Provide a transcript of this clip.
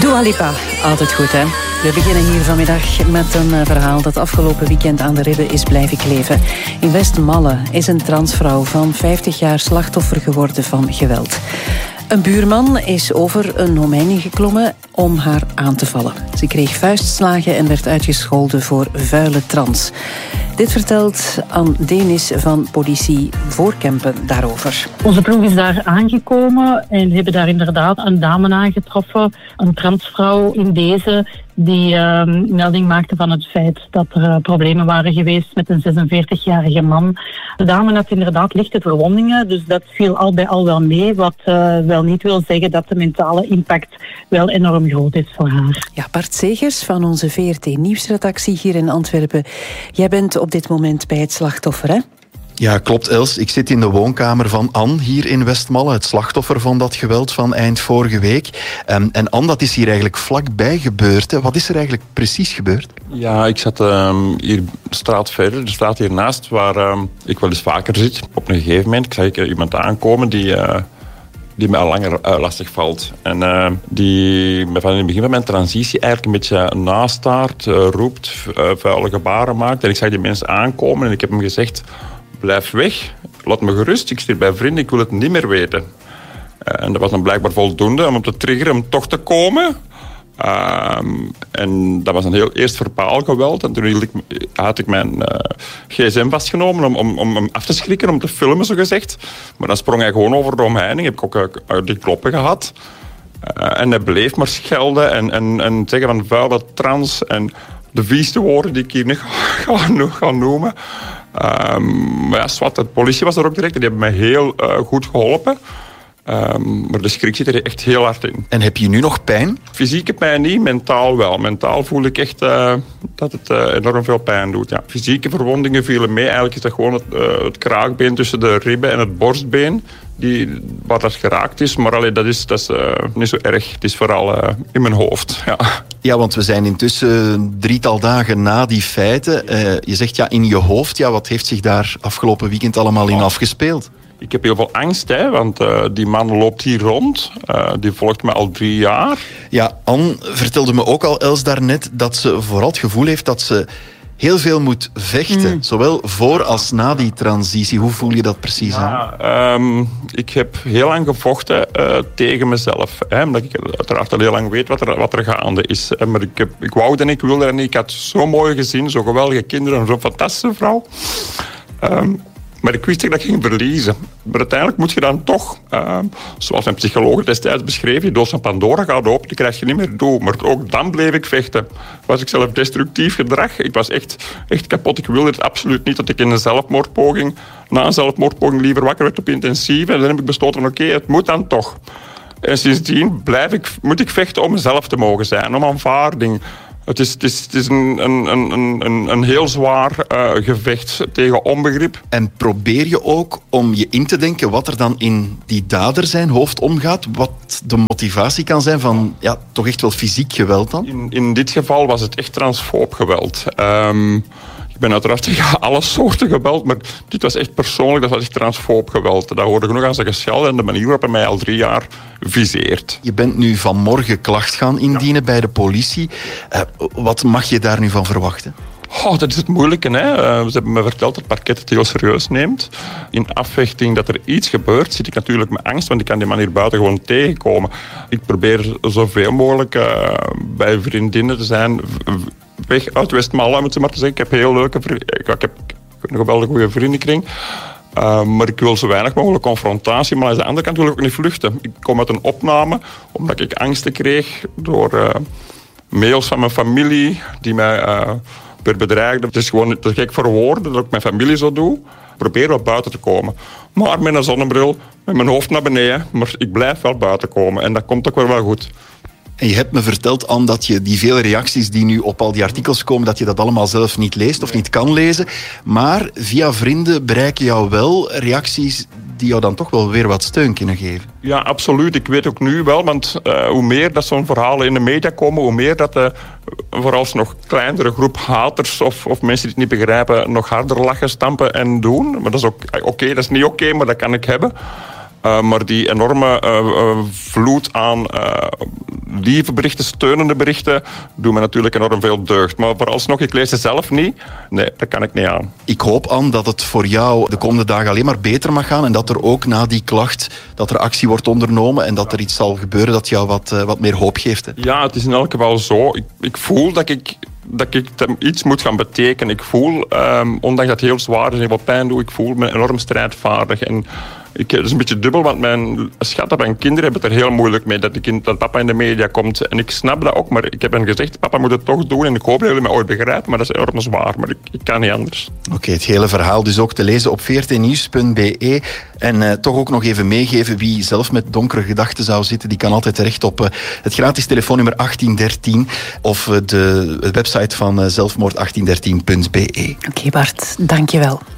Dua Lipa, altijd goed hè. We beginnen hier vanmiddag met een verhaal dat afgelopen weekend aan de ribben is blijven kleven. In Westmalle is een transvrouw van 50 jaar slachtoffer geworden van geweld. Een buurman is over een omheining geklommen om haar aan te vallen. Ze kreeg vuistslagen en werd uitgescholden voor vuile trans. Dit vertelt Anne Denis van politie Voorkempen daarover. Onze ploeg is daar aangekomen en hebben daar inderdaad een dame aangetroffen, een transvrouw in deze, die melding maakte van het feit dat er problemen waren geweest met een 46-jarige man. De dame had inderdaad lichte verwondingen, dus dat viel al bij al wel mee, wat wel niet wil zeggen dat de mentale impact wel enorm groot is voor haar. Ja, Bart Zegers van onze VRT Nieuwsredactie hier in Antwerpen. Jij bent op dit moment bij het slachtoffer, hè? Ja, klopt Els. Ik zit in de woonkamer van Anne hier in Westmalle, het slachtoffer van dat geweld van eind vorige week. En Anne, dat is hier eigenlijk vlakbij gebeurd. Hè? Wat is er eigenlijk precies gebeurd? Ja, ik zat hier de straat verder, de straat hiernaast, waar ik wel eens vaker zit. Op een gegeven moment zag ik iemand aankomen die mij al langer lastig valt. En die me van in het begin van mijn transitie eigenlijk een beetje nastaart, roept, vuile gebaren maakt. En ik zag die mensen aankomen en ik heb hem gezegd: blijf weg, laat me gerust, ik zit bij vrienden, ik wil het niet meer weten. En dat was dan blijkbaar voldoende om te triggeren om toch te komen. En dat was een heel eerst verbaal geweld. En toen had ik mijn gsm vastgenomen om hem af te schrikken, om te filmen, zogezegd. Maar dan sprong hij gewoon over de omheining. Heb ik ook die kloppen gehad. En hij bleef maar schelden en zeggen van vuile trans en de vieste woorden die ik hier niet ga noemen. Maar ja, zwart, de politie was er ook direct en die hebben mij heel goed geholpen. Maar de schrik zit er echt heel hard in. En heb je nu nog pijn? Fysieke pijn niet, mentaal wel. Mentaal voel ik echt dat het enorm veel pijn doet. Ja. Fysieke verwondingen vielen mee. Eigenlijk is dat gewoon het kraakbeen tussen de ribben en het borstbeen waar dat geraakt is. Maar dat is niet zo erg. Het is vooral in mijn hoofd. Ja. Ja, want we zijn intussen 3-tal dagen na die feiten. Je zegt ja, in je hoofd. Ja, wat heeft zich daar afgelopen weekend allemaal in afgespeeld? Ik heb heel veel angst, hè, want die man loopt hier rond. Die volgt me al 3 jaar. Ja, Anne vertelde me ook al, Els, daarnet, dat ze vooral het gevoel heeft dat ze heel veel moet vechten. Zowel voor als na die transitie. Hoe voel je dat precies aan? Ik heb heel lang gevochten tegen mezelf. Hè, omdat ik uiteraard al heel lang weet wat er gaande is. Maar ik wou en ik wilde en ik had zo'n mooi gezin, zo geweldige kinderen en zo'n fantastische vrouw. Maar ik wist dat ik ging verliezen. Maar uiteindelijk moet je dan toch, zoals mijn psycholoog destijds beschreef, die doos van Pandora gaat open, die krijg je niet meer door. Maar ook dan bleef ik vechten. Was ik zelf destructief gedrag. Ik was echt kapot. Ik wilde het absoluut niet dat ik in na een zelfmoordpoging liever wakker werd op intensief. En dan heb ik besloten, oké, het moet dan toch. En sindsdien moet ik vechten om mezelf te mogen zijn, om aanvaarding. Het is een heel zwaar gevecht tegen onbegrip. En probeer je ook om je in te denken wat er dan in die dader zijn hoofd omgaat? Wat de motivatie kan zijn van toch echt wel fysiek geweld dan? In dit geval was het echt transfoob geweld. Ik ben uiteraard tegen alle soorten geweld, maar dit was echt persoonlijk, dat was echt transfoob geweld. Dat hoorde genoeg aan zijn gescheld en de manier waarop hij mij al 3 jaar viseert. Je bent nu vanmorgen klacht gaan indienen bij de politie. Wat mag je daar nu van verwachten? Dat is het moeilijke. Hè? Ze hebben me verteld dat het parket het heel serieus neemt. In afwachting dat er iets gebeurt, zit ik natuurlijk met angst, want ik kan die man hier buiten gewoon tegenkomen. Ik probeer zoveel mogelijk bij vriendinnen te zijn, weg uit Westmalle, moet je maar te zeggen. Ik heb heel leuke vrienden. Ik heb een geweldige goede vriendenkring. Maar ik wil zo weinig mogelijk confrontatie. Maar aan de andere kant wil ik ook niet vluchten. Ik kom uit een opname, omdat ik angsten kreeg door mails van mijn familie die mij weer bedreigden. Het is gewoon te gek voor woorden dat ik mijn familie zo doe. Ik probeer wel buiten te komen. Maar met een zonnebril, met mijn hoofd naar beneden. Maar ik blijf wel buiten komen. En dat komt ook wel goed. En je hebt me verteld, Anne, dat je die vele reacties die nu op al die artikels komen, dat je dat allemaal zelf niet leest of niet kan lezen. Maar via vrienden bereiken jou wel reacties die jou dan toch wel weer wat steun kunnen geven. Ja, absoluut. Ik weet ook nu wel, want hoe meer dat zo'n verhalen in de media komen, hoe meer dat de vooralsnog kleinere groep haters of mensen die het niet begrijpen nog harder lachen, stampen en doen. Maar dat is ook oké, dat is niet oké, maar dat kan ik hebben. Maar die enorme vloed aan lieve berichten, steunende berichten, doen me natuurlijk enorm veel deugd. Maar vooralsnog, ik lees ze zelf niet. Nee, dat kan ik niet aan. Ik hoop, Anne, dat het voor jou de komende dagen alleen maar beter mag gaan en dat er ook na die klacht dat er actie wordt ondernomen en dat er iets zal gebeuren dat jou wat meer hoop geeft. Hè? Ja, het is in elk geval zo. Ik voel dat ik iets moet gaan betekenen. Ik voel, ondanks dat het heel zwaar is en wat pijn doet, ik voel me enorm strijdvaardig. En het is een beetje dubbel, want mijn schatten en kinderen hebben het er heel moeilijk mee dat papa in de media komt. En ik snap dat ook, maar ik heb hen gezegd, papa moet het toch doen en ik hoop dat jullie me ooit begrijpen, maar dat is enorm zwaar. Maar ik kan niet anders. Oké, het hele verhaal dus ook te lezen op vrtnieuws.be. En toch ook nog even meegeven wie zelf met donkere gedachten zou zitten. Die kan altijd terecht op het gratis telefoonnummer 1813 of de website van zelfmoord1813.be. Oké, Bart, dank je wel.